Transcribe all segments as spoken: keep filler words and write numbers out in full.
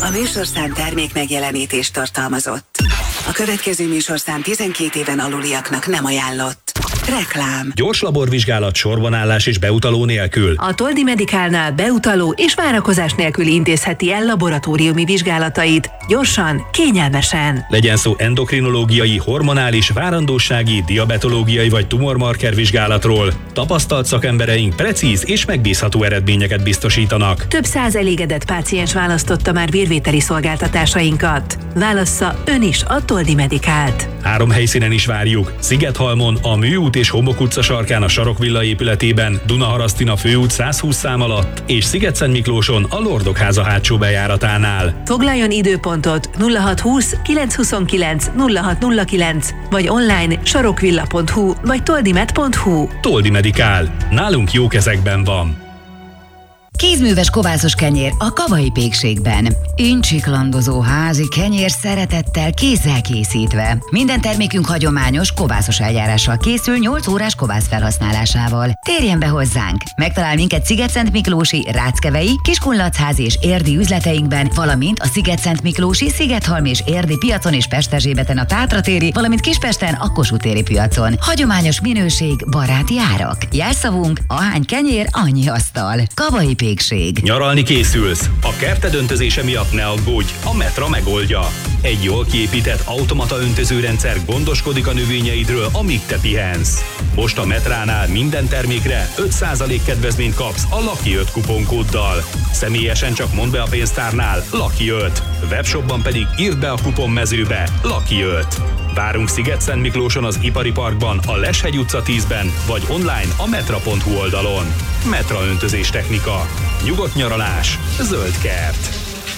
A műsorszám termék megjelenítést tartalmazott. A következő műsorszám tizenkét éven aluliaknak nem ajánlott. Reklám. Gyors laborvizsgálat, sorbanállás és beutaló nélkül. A Toldi Medicalnál beutaló és várakozás nélkül intézheti el laboratóriumi vizsgálatait. Gyorsan, kényelmesen. Legyen szó endokrinológiai, hormonális, várandósági, diabetológiai vagy tumormarker vizsgálatról. Tapasztalt szakembereink precíz és megbízható eredményeket biztosítanak. Több száz elégedett páciens választotta már vérvételi szolgáltatásainkat. Válassza ön is a Toldi Medicalt. Három helyszínen is várjuk. Szigethalmon, a Műút és Homok utca sarkán a Sarokvilla épületében, Dunaharasztin a Főút száz húsz szám alatt, és Szigetszentmiklóson a Lordok háza hátsó bejáratánál. Foglaljon időpontot nulla hat húsz kilenc huszonkilenc nulla hat nulla kilenc vagy online sarokvilla pont hu vagy toldimed pont hu. Toldi Medicál. Nálunk jó kezekben van. Kézműves kovászos kenyér a Kavai Pékségben. Incsiklandozó házi kenyér szeretettel kézzel készítve. Minden termékünk hagyományos kovászos eljárással készül nyolc órás kovász felhasználásával. Térjen be hozzánk! Megtalál minket Szigetszentmiklósi, Ráckevei, Kiskunlachházi és Érdi üzleteinkben, valamint a Szigetszentmiklósi, Szigethalmi és Érdi piacon és Pesterzsébeten a Tátratéri, valamint Kispesten a Kossuth téri piacon. Hagyományos minőség, baráti árak. Jelszavunk: ahány kenyér, annyi asztal. Kavai Pékség. Nyaralni készülsz? A kerted öntözése miatt ne aggódj, a Metra megoldja. Egy jól kiépített automata öntözőrendszer gondoskodik a növényeidről, amíg te pihensz. Most a Metránál minden termékre öt százalék kedvezményt kapsz a Lucky öt kuponkóddal. Személyesen csak mondd be a pénztárnál Lucky öt. Webshopban pedig írd be a kuponmezőbe Lucky öt. Várunk Szigetszentmiklóson az Ipari Parkban, a Leshegy utca tízben, vagy online a metra pont hu oldalon. Metra öntözés technika. Nyugodt nyaralás. Zöld kert.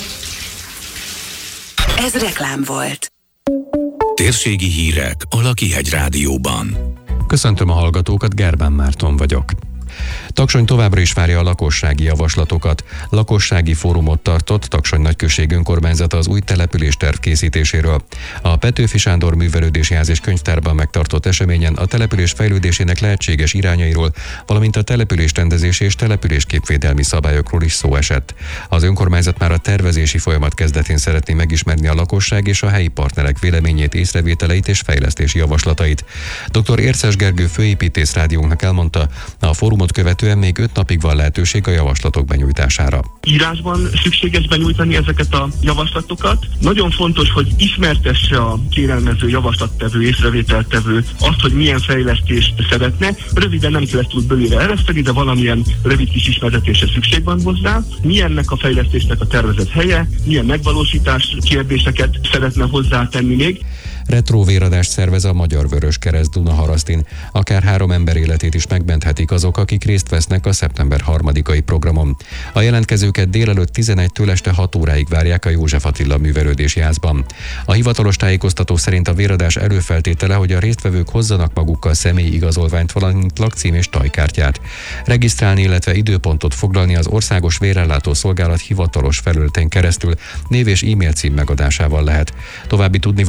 Ez reklám volt. Térségi hírek a Lakihegy Rádióban. Köszöntöm a hallgatókat, Gerbán Márton vagyok. Taksony továbbra is várja a lakossági javaslatokat. Lakossági fórumot tartott Taksony nagyközség önkormányzata az új településterv készítéséről. A Petőfi Sándor Művelődési Ház és Könyvtárban megtartott eseményen a település fejlődésének lehetséges irányairól, valamint a település rendezési és településképvédelmi szabályokról is szó esett. Az önkormányzat már a tervezési folyamat kezdetén szeretné megismerni a lakosság és a helyi partnerek véleményét, észrevételeit és fejlesztési javaslatait. dr. Érces Gergő főépítész rádiónknak elmondta, a fórumot követően még öt napig van lehetőség a javaslatok benyújtására. Írásban szükséges benyújtani ezeket a javaslatokat. Nagyon fontos, hogy ismertesse a kérelmező, javaslattevő, észrevételtevő azt, hogy milyen fejlesztést szeretne. Röviden nem kell ezt túl bölére ereszteni, de valamilyen rövid kis ismertetésre szükség van hozzá. Milyennek a fejlesztésnek a tervezett helye, milyen megvalósítás kérdéseket szeretne hozzátenni még. Retróvéradást szervez a Magyar Vöröskereszt Dunaharasztin. Akár három ember életét is megmenthetik azok, akik részt vesznek a szeptember harmadikai programon. A jelentkezőket délelőtt tizenegytől este hat óráig várják a József Attila Művelődési Házban. A hivatalos tájékoztató szerint a véradás előfeltétele, hogy a résztvevők hozzanak magukkal személyigazolványt, valamint lakcím és tajkártyát. Regisztrálni, illetve időpontot foglalni az Országos Vérellátó Szolgálat hivatalos felületén keresztül név és e-mail cím megadásával lehet. További tudni